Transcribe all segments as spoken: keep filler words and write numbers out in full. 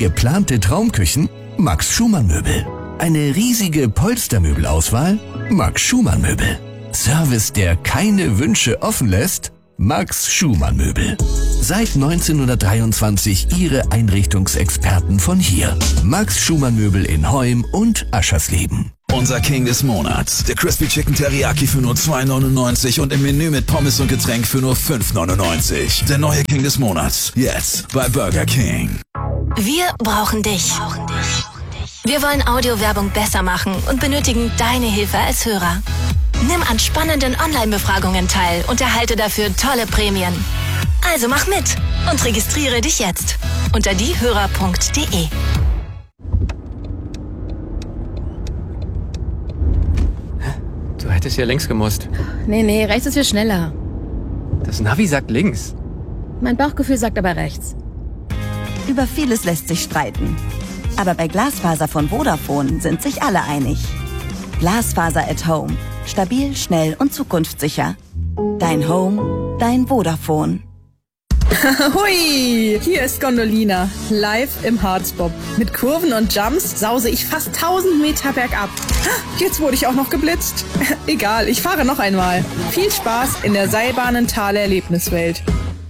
geplante Traumküchen? Max Schumann Möbel. Eine riesige Polstermöbelauswahl? Max Schumann Möbel. Service, der keine Wünsche offen lässt? Max Schumann Möbel. Seit neunzehnhundertdreiundzwanzig Ihre Einrichtungsexperten von hier. Max Schumann Möbel in Heum und Aschersleben. Unser King des Monats. Der Crispy Chicken Teriyaki für nur zwei neunundneunzig und im Menü mit Pommes und Getränk für nur fünf neunundneunzig. Der neue King des Monats. Jetzt bei Burger King. Wir brauchen dich. Wir wollen Audiowerbung besser machen und benötigen deine Hilfe als Hörer. Nimm an spannenden Online-Befragungen teil und erhalte dafür tolle Prämien. Also mach mit und registriere dich jetzt unter diehörer punkt de. Du hättest ja links gemusst. Nee, nee, rechts ist viel schneller. Das Navi sagt links. Mein Bauchgefühl sagt aber rechts. Über vieles lässt sich streiten. Aber bei Glasfaser von Vodafone sind sich alle einig. Glasfaser at Home. Stabil, schnell und zukunftssicher. Dein Home, dein Vodafone. Hui, hier ist Gondolina, live im Harzbob. Mit Kurven und Jumps sause ich fast tausend Meter bergab. Jetzt wurde ich auch noch geblitzt. Egal, ich fahre noch einmal. Viel Spaß in der Seilbahnenthaler Erlebniswelt.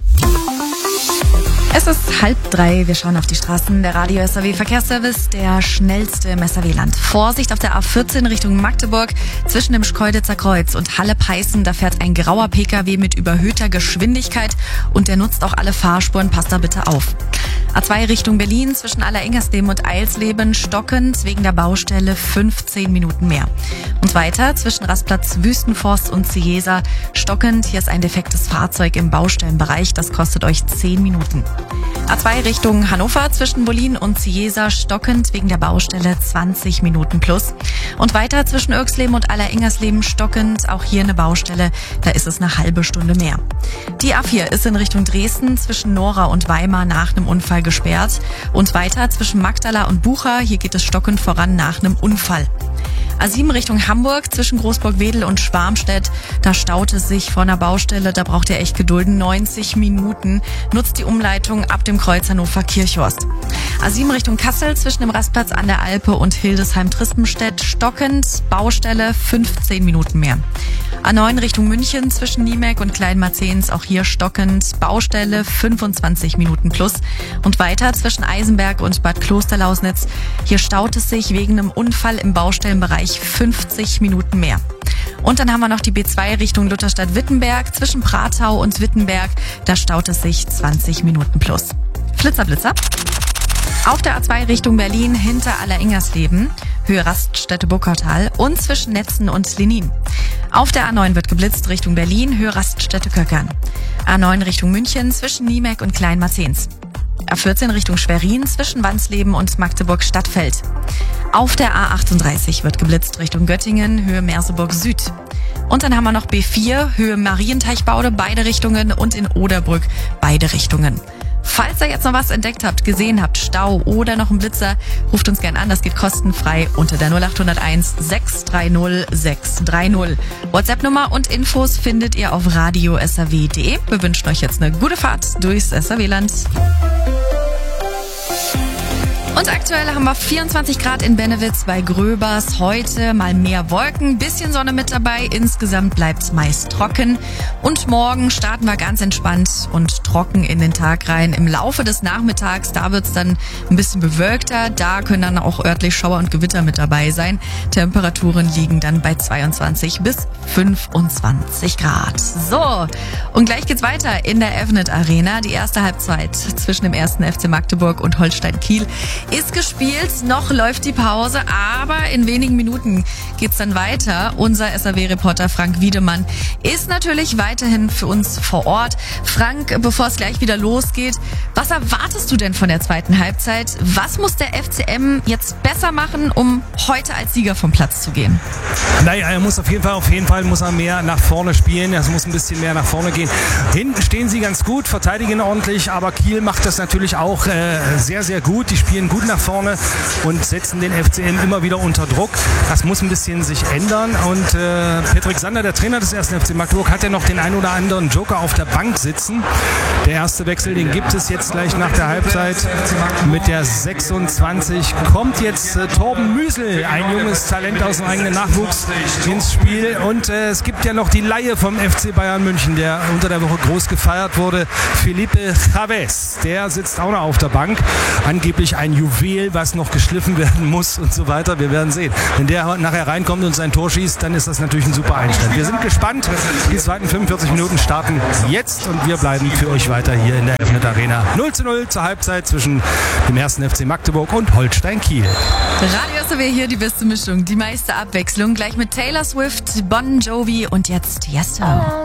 Es ist halb drei, wir schauen auf die Straßen. Der Radio S R W Verkehrsservice, der schnellste im S R W-Land. Vorsicht auf der A vierzehn Richtung Magdeburg. Zwischen dem Schkeuditzer Kreuz und Halle-Peißen, da fährt ein grauer Pkw mit überhöhter Geschwindigkeit und der nutzt auch alle Fahrspuren. Passt da bitte auf. A zwei Richtung Berlin, zwischen Allerengersleben und Eilsleben, stockend, wegen der Baustelle fünfzehn Minuten mehr. Und weiter zwischen Rastplatz Wüstenforst und Ciesa, stockend, hier ist ein defektes Fahrzeug im Baustellenbereich, das kostet euch zehn Minuten. A zwei Richtung Hannover, zwischen Bolin und Ciesa, stockend, wegen der Baustelle zwanzig Minuten plus. Und weiter zwischen Irxleben und Allerengersleben, stockend, auch hier eine Baustelle, da ist es eine halbe Stunde mehr. Die A vier ist in Richtung Dresden, zwischen Nora und Weimar nach einem Unfall gesperrt. Und weiter zwischen Magdala und Bucha, hier geht es stockend voran nach einem Unfall. A sieben Richtung Hamburg, zwischen Großburg-Wedel und Schwarmstedt, da staut es sich vor einer Baustelle, da braucht ihr echt Geduld, neunzig Minuten, nutzt die Umleitung ab dem Kreuz Hannover-Kirchhorst. A sieben Richtung Kassel, zwischen dem Rastplatz an der Alpe und Hildesheim-Tristenstedt, stockend, Baustelle fünfzehn Minuten mehr. A neun Richtung München, zwischen Niemek und Kleinmarzens, auch hier stockend, Baustelle fünfundzwanzig Minuten plus. Und weiter zwischen Eisenberg und Bad Klosterlausnitz, hier staut es sich wegen einem Unfall im Baustellenbereich fünfzig Minuten mehr. Und dann haben wir noch die B zwei Richtung Lutherstadt-Wittenberg, zwischen Pratau und Wittenberg, da staut es sich zwanzig Minuten plus. Flitzer, Blitzer. Auf der A zwei Richtung Berlin hinter Allerengersleben, Höhe Raststätte-Buckertal und zwischen Netzen und Lenin. Auf der A neun wird geblitzt Richtung Berlin, Höhe Raststätte-Köckern. A neun Richtung München zwischen Niemek und Kleinmarzens. A vierzehn Richtung Schwerin zwischen Wansleben und Magdeburg-Stadtfeld. Auf der A achtunddreißig wird geblitzt Richtung Göttingen, Höhe Merseburg Süd. Und dann haben wir noch B vier, Höhe Marienteichbaude, beide Richtungen und in Oderbrück, beide Richtungen. Falls ihr jetzt noch was entdeckt habt, gesehen habt, Stau oder noch einen Blitzer, ruft uns gern an, das geht kostenfrei unter der null acht null eins sechs drei null sechs drei null. WhatsApp-Nummer und Infos findet ihr auf radio s r w punkt de. Wir wünschen euch jetzt eine gute Fahrt durchs S R W-Land. Und aktuell haben wir vierundzwanzig Grad in Bennewitz bei Gröbers. Heute mal mehr Wolken, bisschen Sonne mit dabei. Insgesamt bleibt's meist trocken. Und morgen starten wir ganz entspannt und trocken in den Tag rein. Im Laufe des Nachmittags, da wird's dann ein bisschen bewölkter. Da können dann auch örtlich Schauer und Gewitter mit dabei sein. Temperaturen liegen dann bei zweiundzwanzig bis fünfundzwanzig Grad. So, und gleich geht's weiter in der Evnet Arena. Die erste Halbzeit zwischen dem ersten F C Magdeburg und Holstein Kiel ist gespielt, noch läuft die Pause, aber in wenigen Minuten geht's dann weiter. Unser S R W-Reporter Frank Wiedemann ist natürlich weiterhin für uns vor Ort. Frank, bevor es gleich wieder losgeht, was erwartest du denn von der zweiten Halbzeit? Was muss der F C M jetzt besser machen, um heute als Sieger vom Platz zu gehen? Naja, er muss auf jeden Fall, auf jeden Fall muss er mehr nach vorne spielen. Er muss ein bisschen mehr nach vorne gehen. Hinten stehen sie ganz gut, verteidigen ordentlich, aber Kiel macht das natürlich auch äh, sehr, sehr gut. Die spielen gut nach vorne und setzen den F C M immer wieder unter Druck. Das muss ein bisschen sich ändern. Und äh, Patrick Sander, der Trainer des ersten F C Magdeburg, hat ja noch den ein oder anderen Joker auf der Bank sitzen. Der erste Wechsel, den gibt es jetzt gleich nach der Halbzeit. Mit der sechsundzwanzig kommt jetzt äh, Torben Müsel, ein junges Talent aus dem eigenen Nachwuchs, ins Spiel. Und äh, es gibt ja noch die Laie vom F C Bayern München, der unter der Woche groß gefeiert wurde. Felipe Chavez, der sitzt auch noch auf der Bank. Angeblich ein Juwel, was noch geschliffen werden muss und so weiter. Wir werden sehen. Wenn der nachher reinkommt und sein Tor schießt, dann ist das natürlich ein super Einstand. Wir sind gespannt. Die zweiten fünfundvierzig Minuten starten jetzt und wir bleiben für euch weiter hier in der Öffnet Arena. null zu null zur Halbzeit zwischen dem ersten F C Magdeburg und Holstein Kiel. Radio S R W hier, die beste Mischung, die meiste Abwechslung. Gleich mit Taylor Swift, Bon Jovi und jetzt Tiesto.